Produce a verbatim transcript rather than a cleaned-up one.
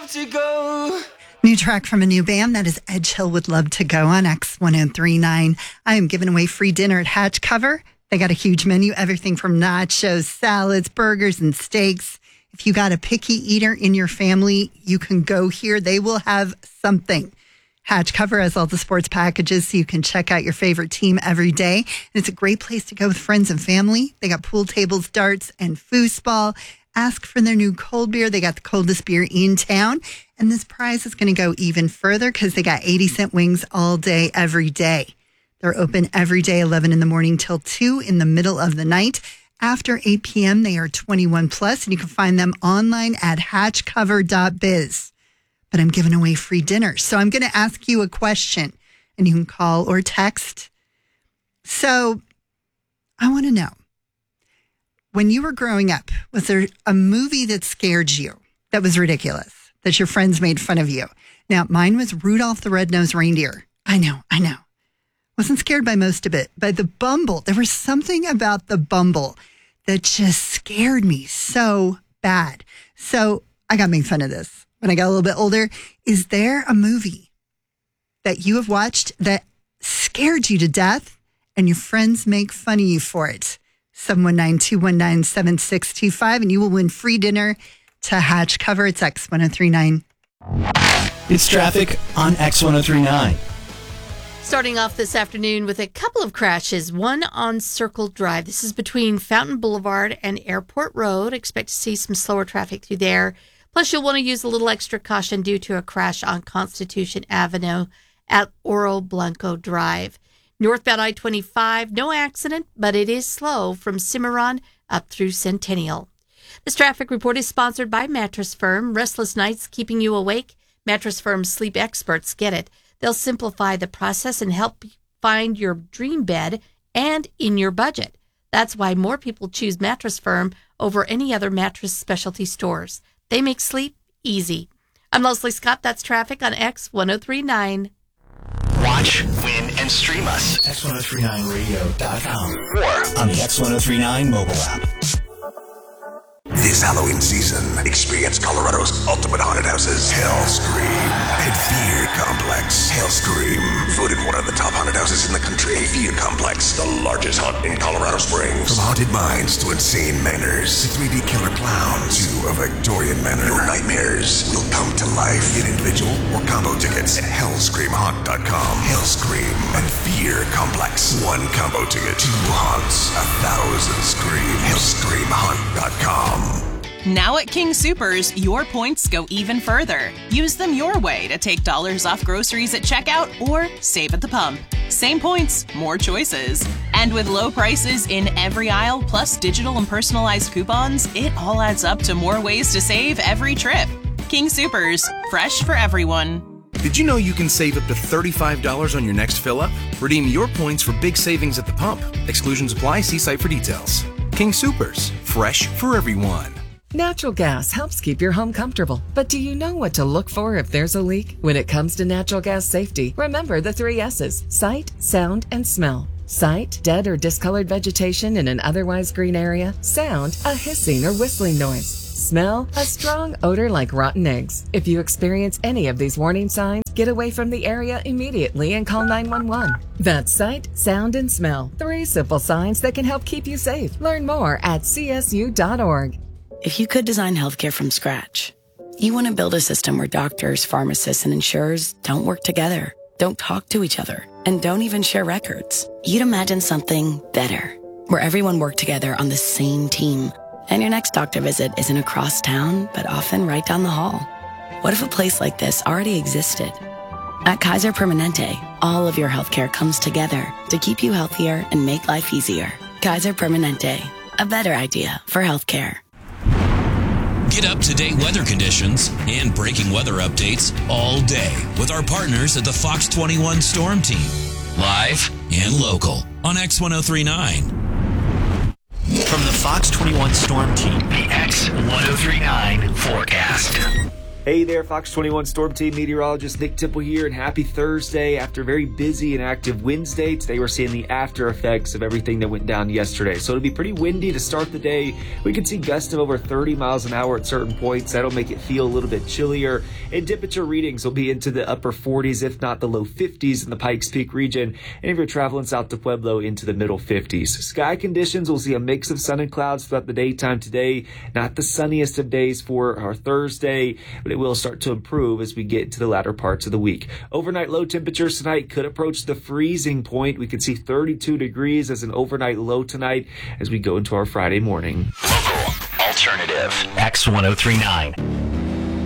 love to go. New track from a new band, that is Edge Hill with Love to Go on X ten thirty-nine. I am giving away free dinner at Hatch Cover. They got a huge menu, everything from nachos, salads, burgers, and steaks. If you got a picky eater in your family, you can go here. They will have something. Hatch Cover has all the sports packages, so you can check out your favorite team every day. And it's a great place to go with friends and family. They got pool tables, darts, and foosball. Ask for their new cold beer. They got the coldest beer in town. And this prize is going to go even further because they got eighty cent wings all day, every day. They're open every day, eleven in the morning till two in the middle of the night. After eight p.m., they are twenty-one plus, and you can find them online at hatch cover dot biz. But I'm giving away free dinner. So I'm going to ask you a question, and you can call or text. So I want to know, when you were growing up, was there a movie that scared you that was ridiculous, that your friends made fun of you? Now, mine was Rudolph the Red-Nosed Reindeer. I know, I know. Wasn't scared by most of it, but the Bumble, there was something about the Bumble that just scared me so bad. So I got made fun of this when I got a little bit older. Is there a movie that you have watched that scared you to death and your friends make fun of you for it? seven one nine, two one nine, seven six two five, and you will win free dinner to Hatch Cover. It's X ten thirty-nine. It's traffic on X ten thirty-nine. Starting off this afternoon with a couple of crashes, one on Circle Drive. This is between Fountain Boulevard and Airport Road. Expect to see some slower traffic through there. Plus, you'll want to use a little extra caution due to a crash on Constitution Avenue at Oro Blanco Drive. Northbound I twenty-five, no accident, but it is slow from Cimarron up through Centennial. This traffic report is sponsored by Mattress Firm. Restless nights keeping you awake? Mattress Firm's sleep experts get it. They'll simplify the process and help find your dream bed and in your budget. That's why more people choose Mattress Firm over any other mattress specialty stores. They make sleep easy. I'm Leslie Scott. That's traffic on X ten thirty-nine. Watch, win, and stream us. X ten thirty-nine radio dot com or on the X ten thirty-nine mobile app. This Halloween season, experience Colorado's ultimate haunted houses, Hellscream and Fear Complex. Hellscream, voted one of the top haunted houses in the country. Fear Complex, the largest haunt in Colorado Springs. From haunted mines to insane manors, to three D killer clowns to a Victorian manor. Your nightmares will come to life. Get individual or combo tickets at hellscream haunt dot com. Hellscream and Fear Complex. One combo ticket, two haunts, a thousand screams. hellscream haunt dot com. Now at King Soopers, your points go even further. Use them your way to take dollars off groceries at checkout or save at the pump. Same points, more choices. And with low prices in every aisle, plus digital and personalized coupons, it all adds up to more ways to save every trip. King Soopers, fresh for everyone. Did you know you can save up to thirty-five dollars on your next fill-up? Redeem your points for big savings at the pump. Exclusions apply. See site for details. King Soopers, fresh for everyone. Natural gas helps keep your home comfortable. But do you know what to look for if there's a leak? When it comes to natural gas safety, remember the three S's: sight, sound, and smell. Sight, dead or discolored vegetation in an otherwise green area. Sound, a hissing or whistling noise. Smell, a strong odor like rotten eggs. If you experience any of these warning signs, get away from the area immediately and call nine one one. That's sight, sound, and smell. Three simple signs that can help keep you safe. Learn more at C S U dot org. If you could design healthcare from scratch, you want to build a system where doctors, pharmacists, and insurers don't work together, don't talk to each other, and don't even share records. You'd imagine something better, where everyone worked together on the same team, and your next doctor visit isn't across town, but often right down the hall. What if a place like this already existed? At Kaiser Permanente, all of your healthcare comes together to keep you healthier and make life easier. Kaiser Permanente, a better idea for healthcare. Get up-to-date weather conditions and breaking weather updates all day with our partners at the Fox twenty-one Storm Team. Live and local on X ten thirty-nine. From the Fox twenty-one Storm Team, the X ten thirty-nine forecast. Hey there, Fox twenty-one Storm Team meteorologist Nick Temple here, and happy Thursday. After a very busy and active Wednesday, today we're seeing the after effects of everything that went down yesterday. So it'll be pretty windy to start the day. We could see gusts of over thirty miles an hour at certain points. That'll make it feel a little bit chillier. And temperature readings will be into the upper forties, if not the low fifties in the Pikes Peak region. And if you're traveling south to Pueblo, into the middle fifties. Sky conditions, we'll see a mix of sun and clouds throughout the daytime today. Not the sunniest of days for our Thursday, but it will start to improve as we get to the latter parts of the week. Overnight low temperatures tonight could approach the freezing point. We could see thirty-two degrees as an overnight low tonight as we go into our Friday morning. Local alternative X ten thirty-nine.